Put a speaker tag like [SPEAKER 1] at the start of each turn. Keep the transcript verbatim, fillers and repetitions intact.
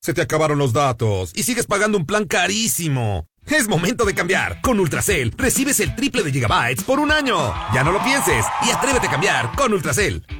[SPEAKER 1] Se te acabaron los datos y sigues pagando un plan carísimo. Es momento de cambiar. Con Ultracel recibes el triple de gigabytes por un año. Ya no lo pienses y atrévete a cambiar con Ultracel.